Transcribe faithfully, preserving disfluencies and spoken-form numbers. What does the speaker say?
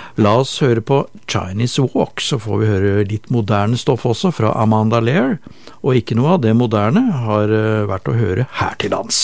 La oss høre på Chinese Walk, så får vi høre litt moderne stoff også fra Amanda Lear, og ikke noe av det moderne har vært å høre her til lands.